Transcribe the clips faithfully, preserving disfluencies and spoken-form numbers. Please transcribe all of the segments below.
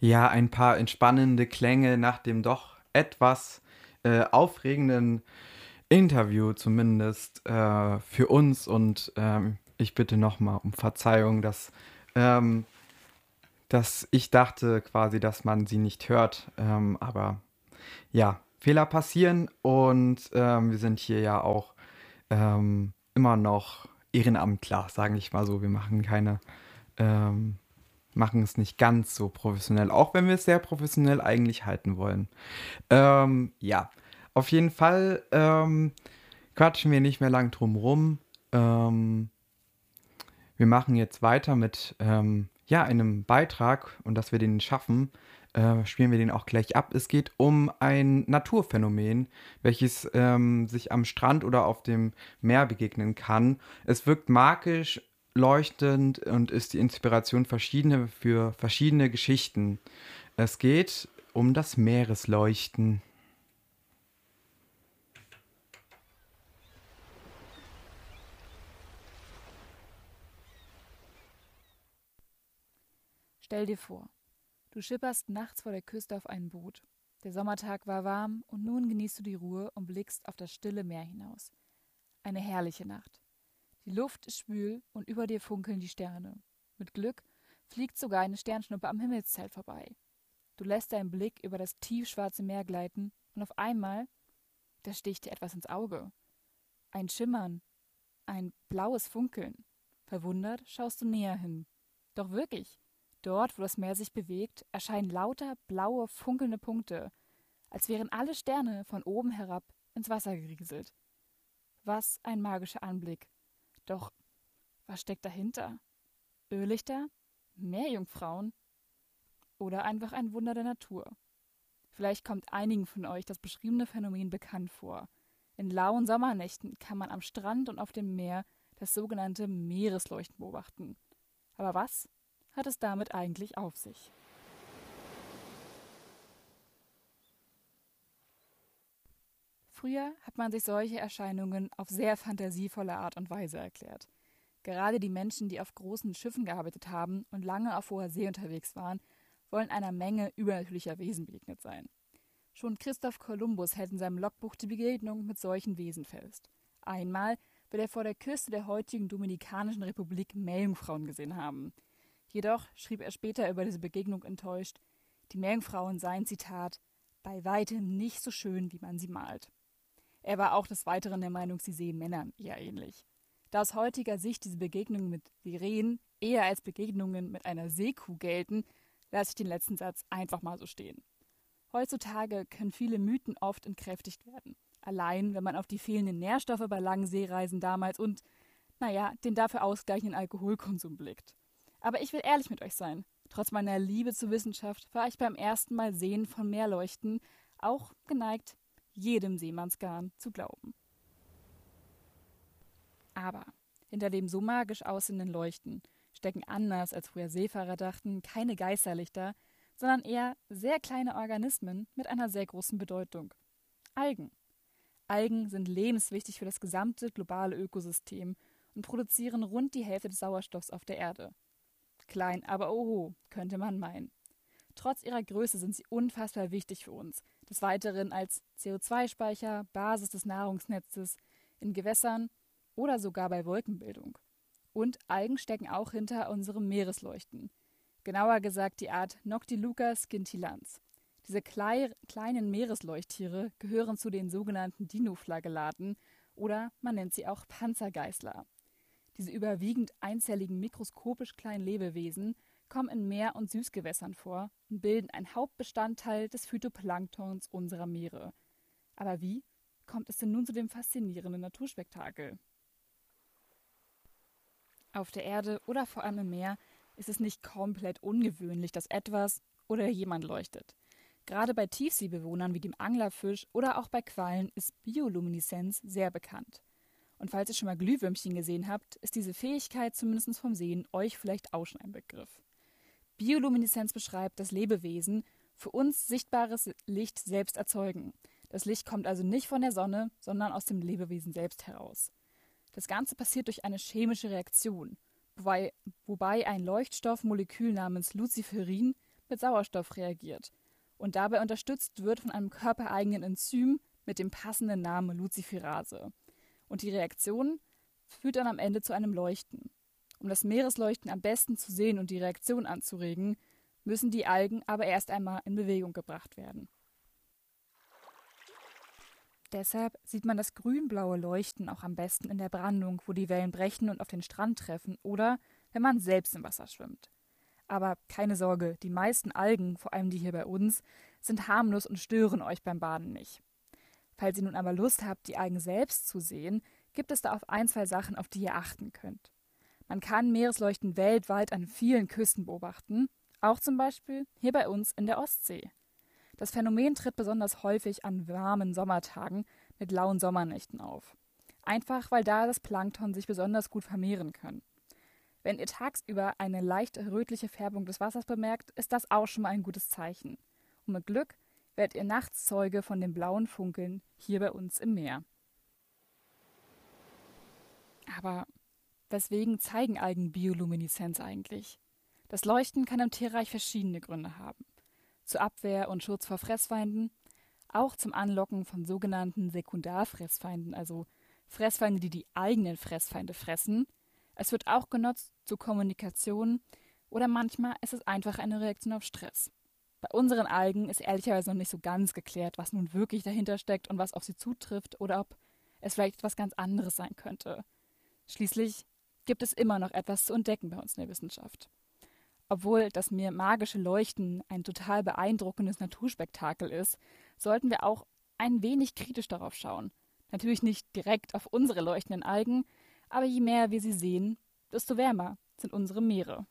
Ja, ein paar entspannende Klänge nach dem doch etwas, äh, aufregenden Interview zumindest, äh, für uns und, ähm, ich bitte noch mal um Verzeihung, dass ähm, dass ich dachte quasi, dass man sie nicht hört, ähm, aber ja, Fehler passieren und, ähm, wir sind hier ja auch, ähm, immer noch Ehrenamtler, sage ich mal so. Wir machen keine ähm, machen es nicht ganz so professionell, auch wenn wir es sehr professionell eigentlich halten wollen. Ähm, ja, auf jeden Fall ähm, quatschen wir nicht mehr lang drum rum. Ähm, Wir machen jetzt weiter mit ähm, ja, einem Beitrag und dass wir den schaffen, äh, spielen wir den auch gleich ab. Es geht um ein Naturphänomen, welches ähm, sich am Strand oder auf dem Meer begegnen kann. Es wirkt magisch, leuchtend und ist die Inspiration verschiedene, für verschiedene Geschichten. Es geht um das Meeresleuchten. Stell dir vor, du schipperst nachts vor der Küste auf ein Boot. Der Sommertag war warm und nun genießt du die Ruhe und blickst auf das stille Meer hinaus. Eine herrliche Nacht. Die Luft ist schwül und über dir funkeln die Sterne. Mit Glück fliegt sogar eine Sternschnuppe am Himmelszelt vorbei. Du lässt deinen Blick über das tiefschwarze Meer gleiten und auf einmal, da sticht dir etwas ins Auge. Ein Schimmern, ein blaues Funkeln. Verwundert schaust du näher hin. Doch wirklich, dort, wo das Meer sich bewegt, erscheinen lauter blaue, funkelnde Punkte, als wären alle Sterne von oben herab ins Wasser gerieselt. Was ein magischer Anblick. Doch was steckt dahinter? Irrlichter? Meerjungfrauen? Oder einfach ein Wunder der Natur? Vielleicht kommt einigen von euch das beschriebene Phänomen bekannt vor. In lauen Sommernächten kann man am Strand und auf dem Meer das sogenannte Meeresleuchten beobachten. Aber was hat es damit eigentlich auf sich? Früher hat man sich solche Erscheinungen auf sehr fantasievolle Art und Weise erklärt. Gerade die Menschen, die auf großen Schiffen gearbeitet haben und lange auf hoher See unterwegs waren, wollen einer Menge übernatürlicher Wesen begegnet sein. Schon Christoph Kolumbus hält in seinem Logbuch die Begegnung mit solchen Wesen fest. Einmal will er vor der Küste der heutigen Dominikanischen Republik Meerjungfrauen gesehen haben. Jedoch schrieb er später über diese Begegnung enttäuscht, die Meerjungfrauen seien, Zitat, bei weitem nicht so schön, wie man sie malt. Er war auch des Weiteren der Meinung, sie sehen Männern eher ähnlich. Da aus heutiger Sicht diese Begegnungen mit Sirenen eher als Begegnungen mit einer Seekuh gelten, lasse ich den letzten Satz einfach mal so stehen. Heutzutage können viele Mythen oft entkräftigt werden. Allein, wenn man auf die fehlenden Nährstoffe bei langen Seereisen damals und, naja, den dafür ausgleichenden Alkoholkonsum blickt. Aber ich will ehrlich mit euch sein. Trotz meiner Liebe zur Wissenschaft war ich beim ersten Mal Sehen von Meerleuchten auch geneigt, jedem Seemannsgarn zu glauben. Aber hinter dem so magisch aussehenden Leuchten stecken anders als früher Seefahrer dachten keine Geisterlichter, sondern eher sehr kleine Organismen mit einer sehr großen Bedeutung. Algen. Algen sind lebenswichtig für das gesamte globale Ökosystem und produzieren rund die Hälfte des Sauerstoffs auf der Erde. Klein, aber oho, könnte man meinen. Trotz ihrer Größe sind sie unfassbar wichtig für uns. Des Weiteren als C O zwei Speicher, Basis des Nahrungsnetzes, in Gewässern oder sogar bei Wolkenbildung. Und Algen stecken auch hinter unserem Meeresleuchten. Genauer gesagt die Art Noctiluca scintillans. Diese klei kleinen Meeresleuchttiere gehören zu den sogenannten Dinoflagellaten oder man nennt sie auch Panzergeißler. Diese überwiegend einzelligen mikroskopisch kleinen Lebewesen kommen in Meer- und Süßgewässern vor und bilden einen Hauptbestandteil des Phytoplanktons unserer Meere. Aber wie kommt es denn nun zu dem faszinierenden Naturspektakel? Auf der Erde oder vor allem im Meer ist es nicht komplett ungewöhnlich, dass etwas oder jemand leuchtet. Gerade bei Tiefseebewohnern wie dem Anglerfisch oder auch bei Quallen ist Biolumineszenz sehr bekannt. Und falls ihr schon mal Glühwürmchen gesehen habt, ist diese Fähigkeit zumindest vom Sehen euch vielleicht auch schon ein Begriff. Biolumineszenz beschreibt, dass Lebewesen für uns sichtbares Licht selbst erzeugen. Das Licht kommt also nicht von der Sonne, sondern aus dem Lebewesen selbst heraus. Das Ganze passiert durch eine chemische Reaktion, wobei, wobei ein Leuchtstoffmolekül namens Luciferin mit Sauerstoff reagiert und dabei unterstützt wird von einem körpereigenen Enzym mit dem passenden Namen Luciferase. Und die Reaktion führt dann am Ende zu einem Leuchten. Um das Meeresleuchten am besten zu sehen und die Reaktion anzuregen, müssen die Algen aber erst einmal in Bewegung gebracht werden. Deshalb sieht man das grün-blaue Leuchten auch am besten in der Brandung, wo die Wellen brechen und auf den Strand treffen oder wenn man selbst im Wasser schwimmt. Aber keine Sorge, die meisten Algen, vor allem die hier bei uns, sind harmlos und stören euch beim Baden nicht. Falls ihr nun aber Lust habt, die Algen selbst zu sehen, gibt es da auf ein, zwei Sachen, auf die ihr achten könnt. Man kann Meeresleuchten weltweit an vielen Küsten beobachten, auch zum Beispiel hier bei uns in der Ostsee. Das Phänomen tritt besonders häufig an warmen Sommertagen mit lauen Sommernächten auf. Einfach, weil da das Plankton sich besonders gut vermehren kann. Wenn ihr tagsüber eine leicht rötliche Färbung des Wassers bemerkt, ist das auch schon mal ein gutes Zeichen. Und mit Glück werdet ihr nachts Zeuge von den blauen Funkeln hier bei uns im Meer. Aber weswegen zeigen Algen Biolumineszenz eigentlich? Das Leuchten kann im Tierreich verschiedene Gründe haben. Zur Abwehr und Schutz vor Fressfeinden, auch zum Anlocken von sogenannten Sekundarfressfeinden, also Fressfeinde, die die eigenen Fressfeinde fressen. Es wird auch genutzt zur Kommunikation oder manchmal ist es einfach eine Reaktion auf Stress. Bei unseren Algen ist ehrlicherweise noch nicht so ganz geklärt, was nun wirklich dahinter steckt und was auf sie zutrifft oder ob es vielleicht etwas ganz anderes sein könnte. Schließlich gibt es immer noch etwas zu entdecken bei uns in der Wissenschaft. Obwohl das mir magische Leuchten ein total beeindruckendes Naturspektakel ist, sollten wir auch ein wenig kritisch darauf schauen. Natürlich nicht direkt auf unsere leuchtenden Algen, aber je mehr wir sie sehen, desto wärmer sind unsere Meere.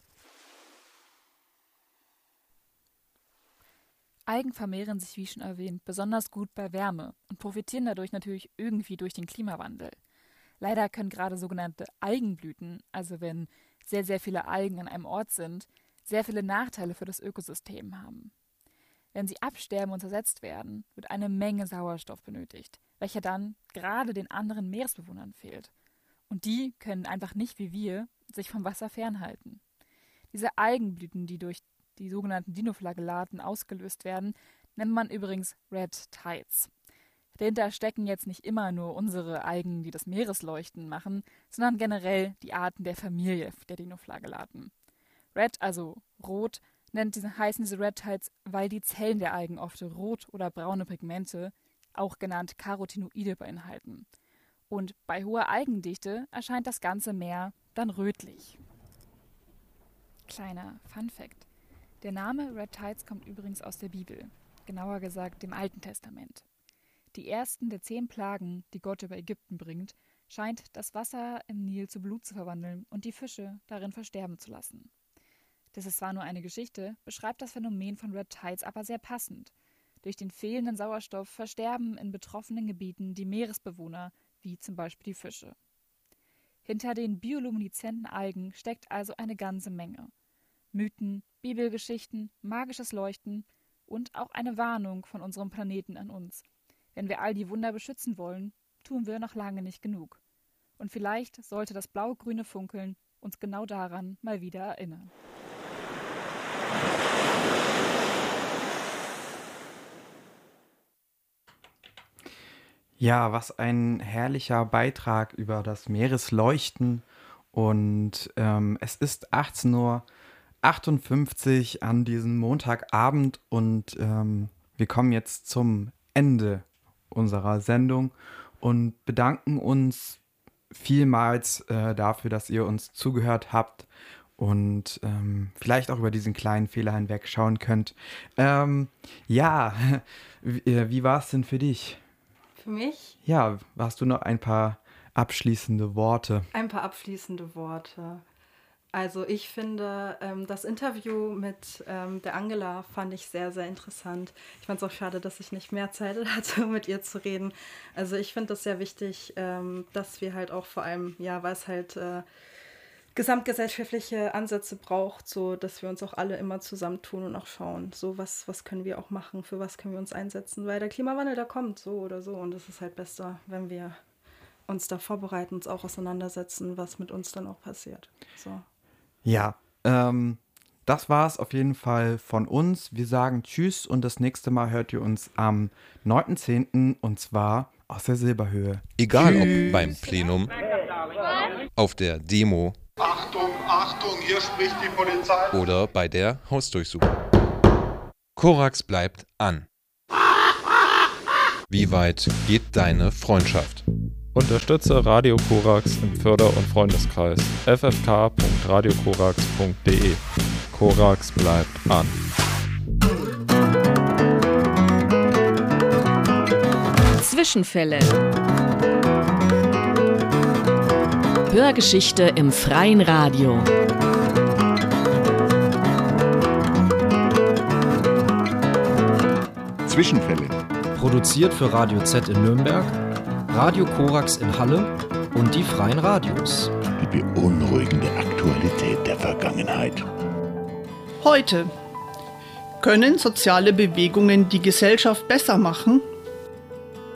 Algen vermehren sich, wie schon erwähnt, besonders gut bei Wärme und profitieren dadurch natürlich irgendwie durch den Klimawandel. Leider können gerade sogenannte Algenblüten, also wenn sehr, sehr viele Algen an einem Ort sind, sehr viele Nachteile für das Ökosystem haben. Wenn sie absterben und zersetzt werden, wird eine Menge Sauerstoff benötigt, welcher dann gerade den anderen Meeresbewohnern fehlt. Und die können einfach nicht wie wir sich vom Wasser fernhalten. Diese Algenblüten, die durch die sogenannten Dinoflagellaten ausgelöst werden, nennt man übrigens Red Tides. Dahinter stecken jetzt nicht immer nur unsere Algen, die das Meeresleuchten machen, sondern generell die Arten der Familie der Dinoflagellaten. Red, also rot, nennt diese, heißen diese Red Tides, weil die Zellen der Algen oft rot oder braune Pigmente, auch genannt Carotinoide, beinhalten. Und bei hoher Algendichte erscheint das ganze Meer dann rötlich. Kleiner Fun Fact: Der Name Red Tides kommt übrigens aus der Bibel, genauer gesagt dem Alten Testament. Die ersten der zehn Plagen, die Gott über Ägypten bringt, scheint das Wasser im Nil zu Blut zu verwandeln und die Fische darin versterben zu lassen. Das ist zwar nur eine Geschichte, beschreibt das Phänomen von Red Tides aber sehr passend. Durch den fehlenden Sauerstoff versterben in betroffenen Gebieten die Meeresbewohner, wie zum Beispiel die Fische. Hinter den biolumineszenten Algen steckt also eine ganze Menge. Mythen, Bibelgeschichten, magisches Leuchten und auch eine Warnung von unserem Planeten an uns. Wenn wir all die Wunder beschützen wollen, tun wir noch lange nicht genug. Und vielleicht sollte das blau-grüne Funkeln uns genau daran mal wieder erinnern. Ja, was ein herrlicher Beitrag über das Meeresleuchten. Und ähm, es ist achtzehn Uhr achtundfünfzig an diesem Montagabend und ähm, wir kommen jetzt zum Ende unserer Sendung und bedanken uns vielmals äh, dafür, dass ihr uns zugehört habt und ähm, vielleicht auch über diesen kleinen Fehler hinwegschauen könnt. Ähm, ja, wie, wie war es denn für dich? Für mich? Ja, hast du noch ein paar abschließende Worte? Ein paar abschließende Worte. Also ich finde, ähm, das Interview mit ähm, der Angela fand ich sehr, sehr interessant. Ich fand es auch schade, dass ich nicht mehr Zeit hatte, mit ihr zu reden. Also ich finde das sehr wichtig, ähm, dass wir halt auch vor allem, ja, weil es halt äh, gesamtgesellschaftliche Ansätze braucht, so dass wir uns auch alle immer zusammentun und auch schauen, so was, was können wir auch machen, für was können wir uns einsetzen, weil der Klimawandel, der kommt so oder so und es ist halt besser, wenn wir uns da vorbereiten, uns auch auseinandersetzen, was mit uns dann auch passiert. So. Ja, ähm, das war es auf jeden Fall von uns. Wir sagen Tschüss und das nächste Mal hört ihr uns am neunten zehnten und zwar aus der Silberhöhe. Egal Tschüss. ob beim Plenum, auf der Demo, Achtung, Achtung, hier spricht die Polizei. Oder bei der Hausdurchsuchung. Korax bleibt an. Wie weit geht deine Freundschaft? Unterstütze Radio Korax im Förder- und Freundeskreis f f k punkt radio korax punkt d e. Korax bleibt an. Zwischenfälle. Hörgeschichte im freien Radio. Zwischenfälle. Produziert für Radio Z in Nürnberg, Radio Korax in Halle und die Freien Radios. Die beunruhigende Aktualität der Vergangenheit. Heute. Können soziale Bewegungen die Gesellschaft besser machen?